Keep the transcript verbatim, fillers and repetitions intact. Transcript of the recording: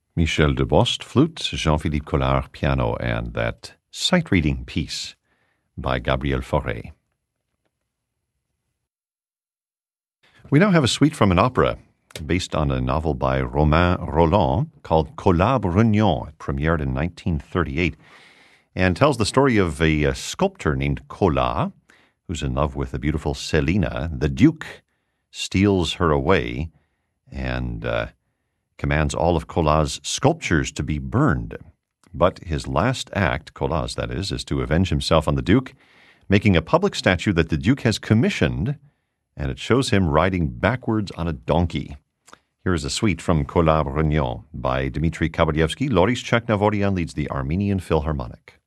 Michel Debost, flute, Jean-Philippe Collard, piano, and that sight-reading piece by Gabriel Fauré. We now have a suite from an opera based on a novel by Romain Rolland called Collab Rugnon. It premiered in nineteen thirty-eight and tells the story of a, a sculptor named Collard who's in love with the beautiful Selina. The Duke steals her away and uh, commands all of Collard's sculptures to be burned. But his last act, Collard's that is, is to avenge himself on the Duke, making a public statue that the Duke has commissioned, and it shows him riding backwards on a donkey. Here is a suite from Collab Rugnon by Dmitri Kabalyevsky. Loris Chaknavorian leads the Armenian Philharmonic.